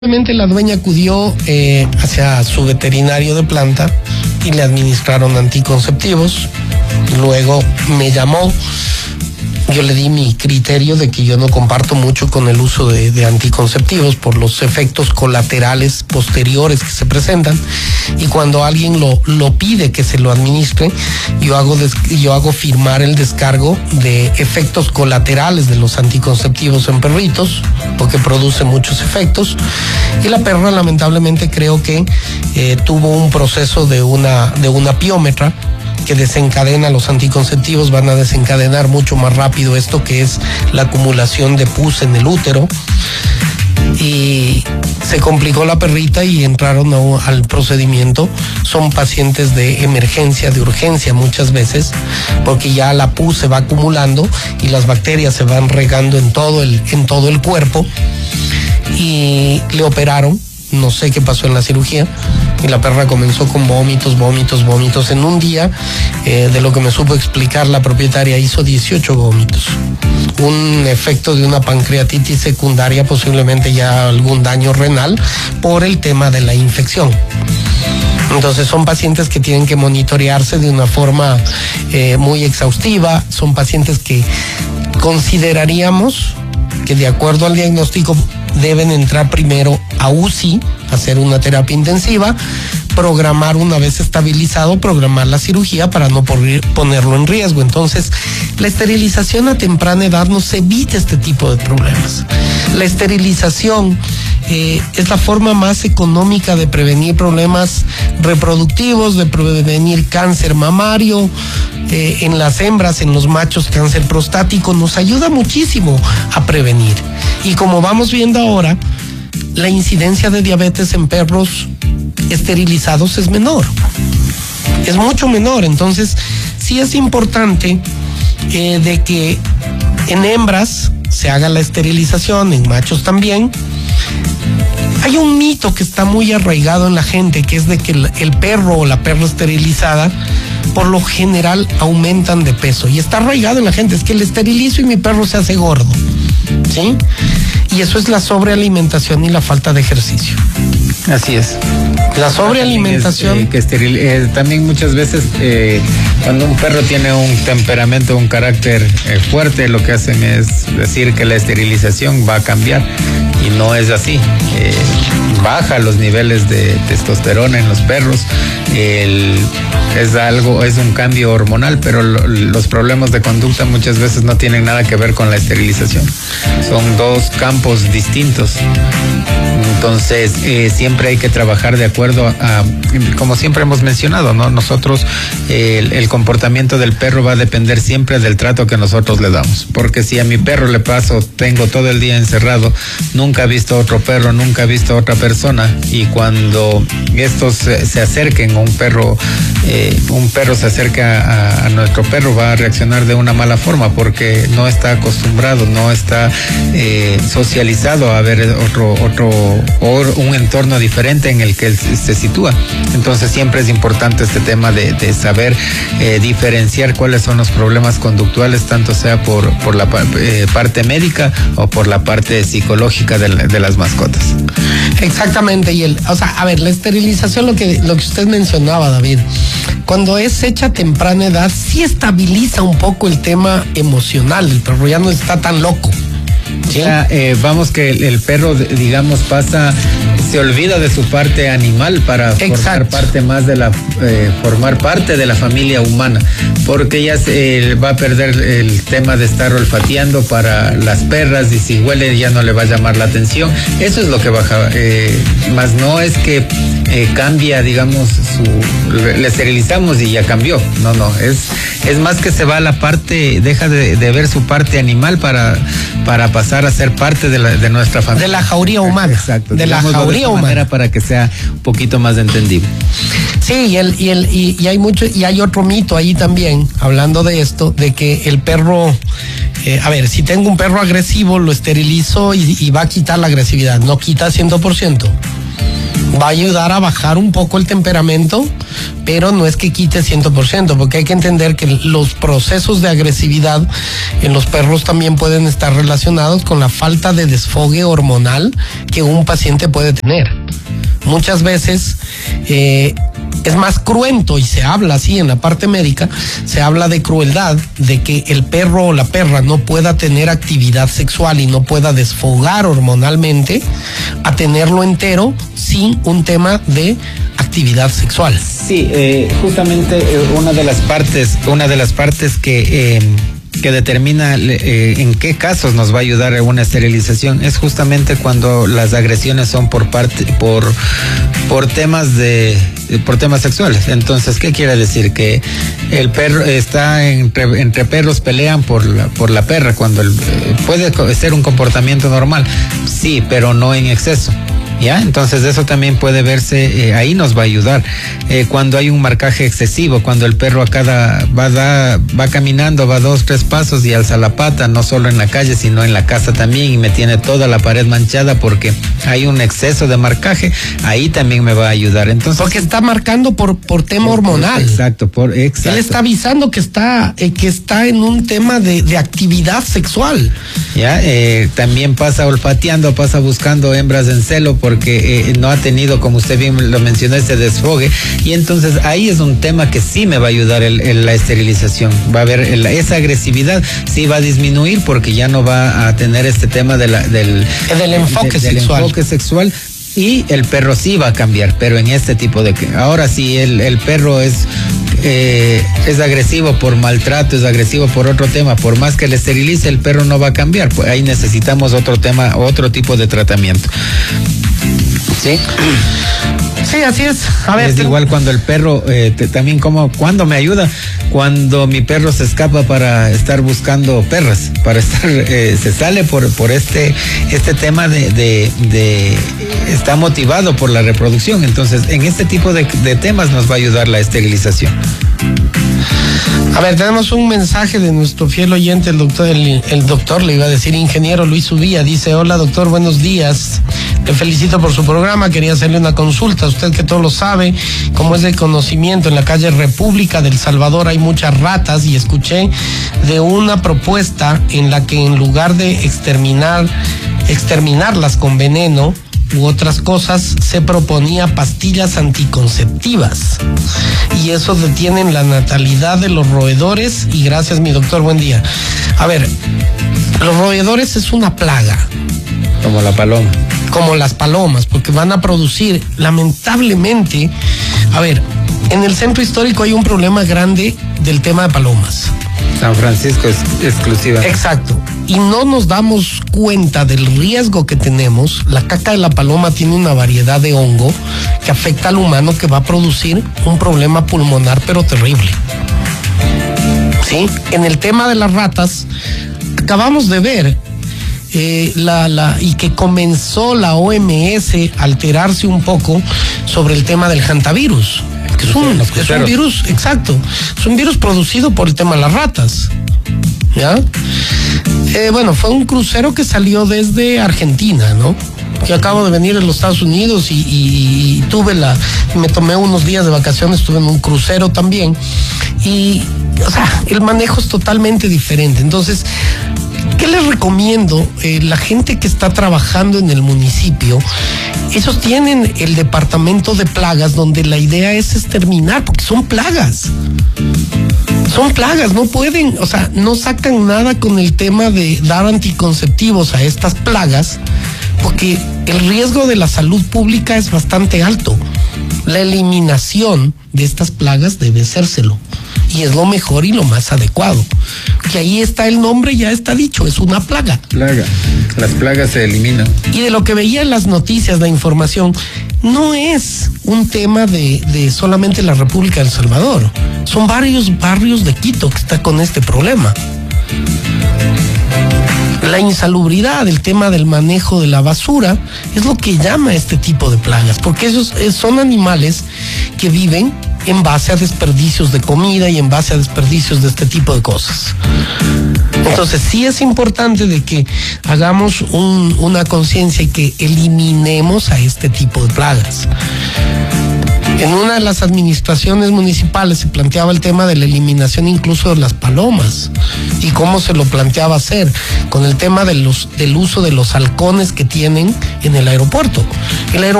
Lamentablemente la dueña acudió hacia su veterinario de planta y le administraron anticonceptivos. Luego me llamó. Yo le di mi criterio de que yo no comparto mucho con el uso de anticonceptivos por los efectos colaterales posteriores que se presentan, y cuando alguien lo pide que se lo administre, yo hago firmar el descargo de efectos colaterales de los anticonceptivos en perritos, porque produce muchos efectos, y la perra lamentablemente creo que tuvo un proceso de una piómetra que desencadena los anticonceptivos. Van a desencadenar mucho más rápido esto, que es la acumulación de pus en el útero, y se complicó la perrita y entraron al procedimiento. Son pacientes de emergencia, de urgencia muchas veces, porque ya la pus se va acumulando y las bacterias se van regando en todo el cuerpo, y le operaron. No sé qué pasó en la cirugía, y la perra comenzó con vómitos. En un día, de lo que me supo explicar la propietaria, hizo 18 vómitos. Un efecto de una pancreatitis secundaria, posiblemente ya algún daño renal por el tema de la infección. Entonces son pacientes que tienen que monitorearse de una forma muy exhaustiva. Son pacientes que consideraríamos que, de acuerdo al diagnóstico, deben entrar primero a UCI, hacer una terapia intensiva, programar, una vez estabilizado, programar la cirugía para no ponerlo en riesgo. Entonces, la esterilización a temprana edad nos evita este tipo de problemas. La esterilización es la forma más económica de prevenir problemas reproductivos, de prevenir cáncer mamario, en las hembras, en los machos, cáncer prostático. Nos ayuda muchísimo a prevenir. Y como vamos viendo ahora, la incidencia de diabetes en perros esterilizados es menor, es mucho menor. Entonces, sí es importante de que en hembras se haga la esterilización, en machos también. Hay un mito que está muy arraigado en la gente, que es de que el perro o la perra esterilizada por lo general aumentan de peso, y está arraigado en la gente. Es que le esterilizo y mi perro se hace gordo, ¿sí? Y eso es la sobrealimentación y la falta de ejercicio. Así es. La sobrealimentación. También muchas veces cuando un perro tiene un temperamento, un carácter fuerte, lo que hacen es decir que la esterilización va a cambiar, y no es así. Baja los niveles de testosterona en los perros. Es un cambio hormonal, pero los problemas de conducta muchas veces no tienen nada que ver con la esterilización. Son dos campos distintos. Entonces, siempre hay que trabajar de acuerdo a, como siempre hemos mencionado, ¿no? Nosotros, el comportamiento del perro va a depender siempre del trato que nosotros le damos. Porque si a mi perro le paso, tengo todo el día encerrado, nunca ha visto a otro perro, nunca ha visto a otra persona, y cuando estos se acerquen, un perro se acerca a nuestro perro, va a reaccionar de una mala forma, porque no está acostumbrado, no está socializado a ver un entorno diferente en el que él se sitúa. Entonces siempre es importante este tema de saber diferenciar cuáles son los problemas conductuales, tanto sea por la parte médica o por la parte psicológica de las mascotas. Exactamente. Y la esterilización, lo que usted mencionaba, David, cuando es hecha a temprana edad, sí estabiliza un poco el tema emocional. El perro ya no está tan loco. ¿Sí? Vamos, que el perro, digamos, se olvida de su parte animal para formar parte de la familia humana, porque ya va a perder el tema de estar olfateando para las perras, y si huele ya no le va a llamar la atención. Eso es lo que baja, más no es que cambia, digamos, le esterilizamos y ya cambió. No, es más que se va a la parte, deja de ver su parte animal para pasar a ser parte de nuestra familia. De la jauría humana. Exacto. De la jauría humana. Para que sea un poquito más entendible. Sí, y hay otro mito ahí también, hablando de esto, de que el perro, si tengo un perro agresivo, lo esterilizo y va a quitar la agresividad. No quita 100%. Va a ayudar a bajar un poco el temperamento, pero no es que quite 100%, porque hay que entender que los procesos de agresividad en los perros también pueden estar relacionados con la falta de desfogue hormonal que un paciente puede tener. Muchas veces es más cruento, y se habla así en la parte médica, se habla de crueldad, de que el perro o la perra no pueda tener actividad sexual y no pueda desfogar hormonalmente, a tenerlo entero sin un tema de actividad sexual. Sí, justamente una de las partes que determina en qué casos nos va a ayudar una esterilización es justamente cuando las agresiones son por temas sexuales. Entonces, ¿qué quiere decir? Que el perro está entre perros pelean por la perra, cuando puede ser un comportamiento normal, sí, pero no en exceso. ¿Ya? Entonces eso también puede verse, ahí nos va a ayudar. Cuando hay un marcaje excesivo, cuando el perro va caminando, va 2-3 pasos y alza la pata, no solo en la calle, sino en la casa también, y me tiene toda la pared manchada porque hay un exceso de marcaje, ahí también me va a ayudar. Entonces, porque está marcando por tema hormonal. Exacto. Él está avisando que está en un tema de actividad sexual. Ya, también pasa olfateando, pasa buscando hembras en celo porque no ha tenido, como usted bien lo mencionó, ese desfogue, y entonces ahí es un tema que sí me va a ayudar la esterilización. Va a haber esa agresividad, sí va a disminuir porque ya no va a tener este tema del enfoque sexual. Y el perro sí va a cambiar, pero en este tipo de... Ahora sí, el perro es agresivo por maltrato, es agresivo por otro tema, por más que le esterilice, el perro no va a cambiar. Pues ahí necesitamos otro tipo de tratamiento. ¿Sí? Sí, así es. A ver, es igual cuando el perro, también cuando me ayuda, cuando mi perro se escapa para estar buscando perras, se sale por este tema de está motivado por la reproducción. Entonces, en este tipo de temas nos va a ayudar la esterilización. A ver, tenemos un mensaje de nuestro fiel oyente, el doctor, le iba a decir ingeniero Luis Ubía, dice: hola doctor, buenos días, le felicito por su programa, quería hacerle una consulta, usted que todo lo sabe, como es de conocimiento, en la calle República del Salvador hay muchas ratas, y escuché de una propuesta en la que en lugar de exterminarlas con veneno u otras cosas, se proponía pastillas anticonceptivas, y eso detienen la natalidad de los roedores. Y gracias, mi doctor, buen día. A ver, los roedores es una plaga. Como la paloma. Como las palomas, porque van a producir, lamentablemente, a ver, en el centro histórico hay un problema grande del tema de palomas. San Francisco es exclusiva. Exacto. Y no nos damos cuenta del riesgo que tenemos. La caca de la paloma tiene una variedad de hongo que afecta al humano, que va a producir un problema pulmonar, pero terrible. ¿Sí? En el tema de las ratas, acabamos de ver y que comenzó la OMS a alterarse un poco sobre el tema del hantavirus. Es un virus, exacto, es un virus producido por el tema de las ratas, ¿ya? Bueno, fue un crucero que salió desde Argentina, ¿no? Que acabo de venir de los Estados Unidos y me tomé unos días de vacaciones, estuve en un crucero también, y, o sea, el manejo es totalmente diferente. Entonces, ¿qué les recomiendo? La gente que está trabajando en el municipio, ellos tienen el departamento de plagas, donde la idea es exterminar, porque son plagas. Son plagas, no pueden, o sea, no sacan nada con el tema de dar anticonceptivos a estas plagas, porque el riesgo de la salud pública es bastante alto. La eliminación de estas plagas debe hacérselo, y es lo mejor y lo más adecuado. Que ahí está el nombre, ya está dicho, es una plaga. Las plagas se eliminan. Y de lo que veía en las noticias, la información, no es un tema de solamente la República del Salvador. Son varios barrios de Quito que están con este problema. La insalubridad, el tema del manejo de la basura, es lo que llama a este tipo de plagas, porque esos son animales que viven en base a desperdicios de comida y en base a desperdicios de este tipo de cosas. Entonces sí es importante de que hagamos una conciencia y que eliminemos a este tipo de plagas. En una de las administraciones municipales se planteaba el tema de la eliminación incluso de las palomas y cómo se lo planteaba hacer con el tema del uso de los halcones que tienen en el aeropuerto.